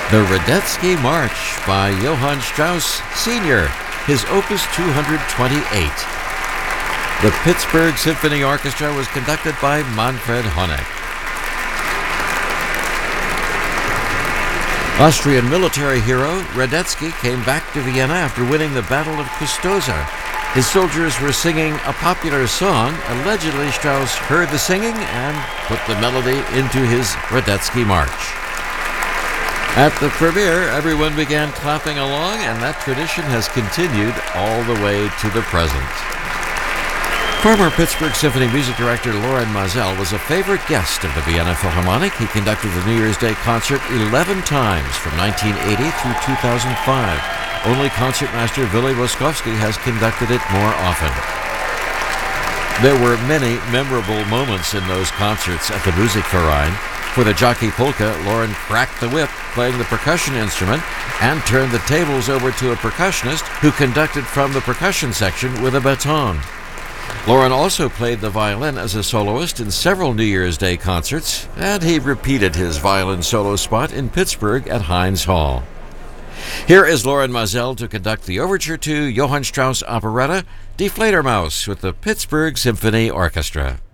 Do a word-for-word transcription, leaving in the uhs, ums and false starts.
The Radetzky March by Johann Strauss Senior, his Opus two hundred twenty-eight. The Pittsburgh Symphony Orchestra was conducted by Manfred Honeck. Austrian military hero Radetzky came back to Vienna after winning the Battle of Custoza. His soldiers were singing a popular song. Allegedly, Strauss heard the singing and put the melody into his Radetzky March. At the premiere, everyone began clapping along, and that tradition has continued all the way to the present. Former Pittsburgh Symphony music director Lorin Maazel was a favorite guest of the Vienna Philharmonic. He conducted the New Year's Day concert eleven times from nineteen eighty through two thousand five. Only concertmaster Willy Boskowski has conducted it more often. There were many memorable moments in those concerts at the Musikverein. For the Jockey Polka, Lorin cracked the whip playing the percussion instrument and turned the tables over to a percussionist who conducted from the percussion section with a baton. Lorin also played the violin as a soloist in several New Year's Day concerts, and he repeated his violin solo spot in Pittsburgh at Heinz Hall. Here is Lorin Maazel to conduct the overture to Johann Strauss operetta Die Fledermaus with the Pittsburgh Symphony Orchestra.